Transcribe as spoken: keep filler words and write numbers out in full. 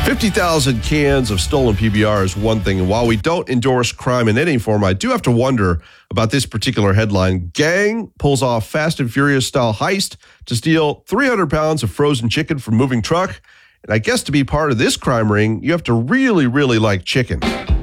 fifty thousand cans of stolen P B R is one thing, and while we don't endorse crime in any form, I do have to wonder about this particular headline. Gang pulls off Fast and Furious style heist to steal three hundred pounds of frozen chicken from moving truck. And I guess to be part of this crime ring, you have to really, really like chicken.